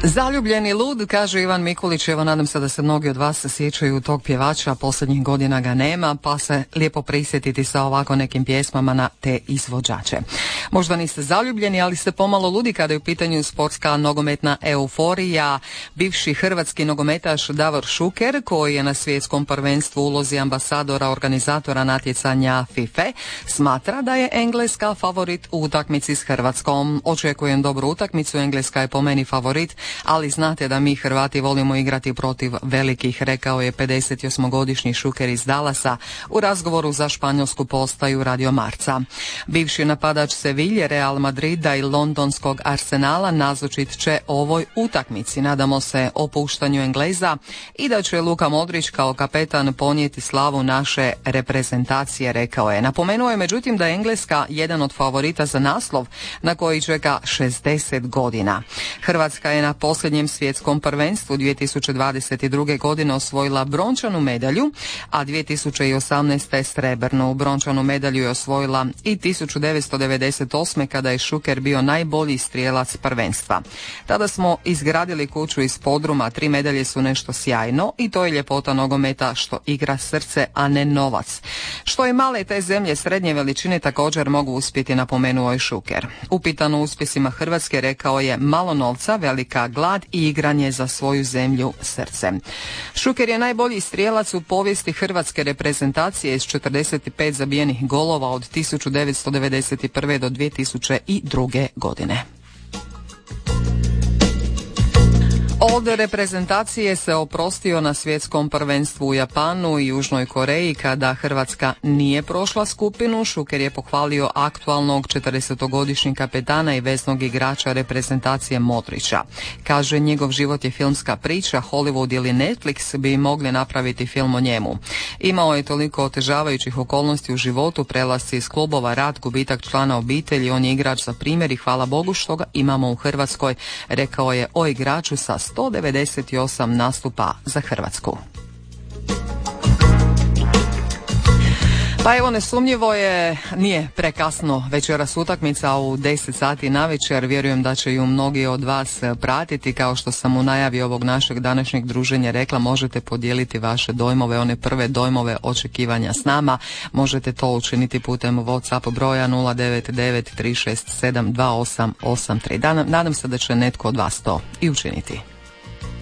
Zaljubljeni lud, kaže Ivan Mikulić. Evo, nadam se da se mnogi od vas sjećaju tog pjevača, posljednjih godina ga nema, pa se lijepo prisjetiti sa ovako nekim pjesmama na te izvođače. Možda niste zaljubljeni, ali ste pomalo ludi kada je u pitanju sportska nogometna euforija. Bivši hrvatski nogometaš Davor Šuker, koji je na svjetskom prvenstvu u ulozi ambasadora organizatora natjecanja FIFA, smatra da je Engleska favorit u utakmici s Hrvatskom. Očekujem dobru utakmicu, Engleska je po meni favorit, ali znate da mi Hrvati volimo igrati protiv velikih, rekao je 58-godišnji Šuker iz Dallasa u razgovoru za španjolsku postaju Radio Marca. Bivši napadač Sevilje, Real Madrida i londonskog Arsenala nazočit će ovoj utakmici. Nadamo se opuštanju Engleza i da će Luka Modrić kao kapetan ponijeti slavu naše reprezentacije, rekao je. Napomenuo je međutim da je Engleska jedan od favorita za naslov na koji čeka 60 godina. Hrvatska je na posljednjem svjetskom prvenstvu 2022. godine osvojila brončanu medalju, a 2018. srebrnu. Brončanu medalju je osvojila i 1998. kada je Šuker bio najbolji strijelac prvenstva. Tada smo izgradili kuću iz podruma, 3 medalje su nešto sjajno i to je ljepota nogometa što igra srce, a ne novac. Što i male te zemlje srednje veličine također mogu uspjeti, napomenuo je Šuker. Upitan o uspjesima Hrvatske rekao je malo novca, velika glad i igranje za svoju zemlju srcem. Šuker je najbolji strijelac u povijesti hrvatske reprezentacije s 45 zabijenih golova od 1991. do 2002. godine. Od reprezentacije se oprostio na svjetskom prvenstvu u Japanu i Južnoj Koreji kada Hrvatska nije prošla skupinu. Šuker je pohvalio aktualnog 40-godišnjeg kapetana i veznog igrača reprezentacije Modrića. Kaže, njegov život je filmska priča, Hollywood ili Netflix bi mogli napraviti film o njemu. Imao je toliko otežavajućih okolnosti u životu, prelasci iz klubova, rad, gubitak člana obitelji, on je igrač za primjer i hvala Bogu što ga imamo u Hrvatskoj, rekao je o igraču sa 198 nastupa za Hrvatsku. Pa evo, nesumnjivo je, nije prekasno večeras utakmica u 10 sati navečer. Vjerujem da će ju mnogi od vas pratiti. Kao što sam u najavi ovog našeg današnjeg druženja rekla, možete podijeliti vaše dojmove, one prve dojmove očekivanja s nama. Možete to učiniti putem WhatsApp broja 099 367 2883. Nadam se da će netko od vas to i učiniti.